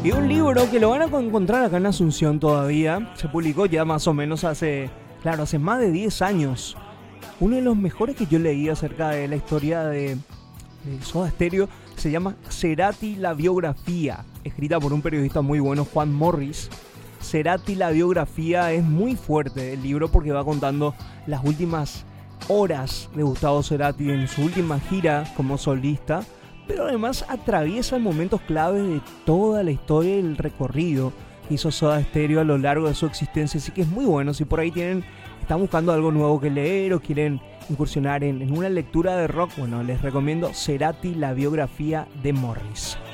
Y un libro que lo van a encontrar acá en Asunción todavía. Se publicó ya más o menos hace más de 10 años. Uno de los mejores que yo leí acerca de la historia de Soda Stereo se llama Cerati la biografía, escrita por un periodista muy bueno, Juan Morris. Cerati la biografía es muy fuerte el libro porque va contando las últimas horas de Gustavo Cerati en su última gira como solista, pero además atraviesa momentos claves de toda la historia y el recorrido que hizo Soda Stereo a lo largo de su existencia. Así que es muy bueno. Si por ahí están buscando algo nuevo que leer o quieren incursionar en una lectura de rock, bueno, les recomiendo Cerati la biografía de Morris.